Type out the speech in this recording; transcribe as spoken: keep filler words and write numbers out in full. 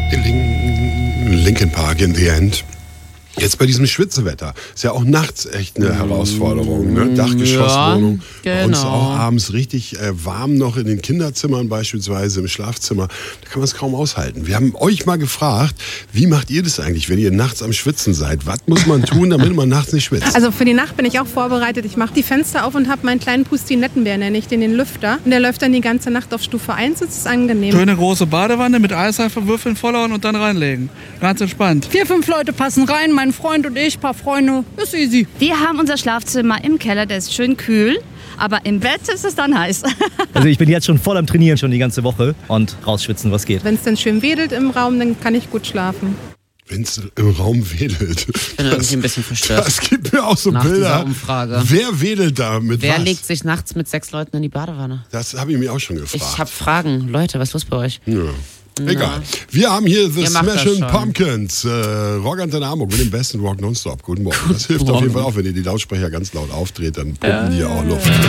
Linkin Park in the End. Jetzt bei diesem Schwitzewetter ist ja auch nachts echt eine Herausforderung. Ne? Dachgeschosswohnung. Ja, Bei uns genau. auch abends richtig äh, warm noch in den Kinderzimmern beispielsweise, im Schlafzimmer. Da kann man es kaum aushalten. Wir haben euch mal gefragt, wie macht ihr das eigentlich, wenn ihr nachts am Schwitzen seid? Was muss man tun, damit man nachts nicht schwitzt? Also für die Nacht bin ich auch vorbereitet. Ich mache die Fenster auf und habe meinen kleinen Pustinettenbär, nenne ich den, den Lüfter. Und der läuft dann die ganze Nacht auf Stufe eins. Das ist angenehm. Schöne große Badewanne mit Eiswürfeln vollhauen und dann reinlegen. Ganz entspannt. Vier, fünf Leute passen rein, mein Freund und ich, paar Freunde, ist easy. Wir haben unser Schlafzimmer im Keller, der ist schön kühl, aber im Bett ist es dann heiß. Also ich bin jetzt schon voll am Trainieren, schon die ganze Woche und rausschwitzen, was geht. Wenn es dann schön wedelt im Raum, dann kann ich gut schlafen. Wenn es im Raum wedelt. Ich bin irgendwie ein bisschen verstört. Das gibt mir auch so Nach Bilder. dieser Umfrage. Wer wedelt da mit Wer was? legt sich nachts mit sechs Leuten in die Badewanne? Das habe ich mir auch schon gefragt. Ich habe Fragen. Leute, was ist los bei euch? Ja. Egal. Wir haben hier The Ihr macht das Smashing schon. Pumpkins. Äh, Rock Antenne Hamburg mit dem besten Rock nonstop. Guten Morgen. Das hilft auf jeden Fall auch, wenn ihr die Lautsprecher ganz laut aufdreht, dann pumpen die ja auch Luft.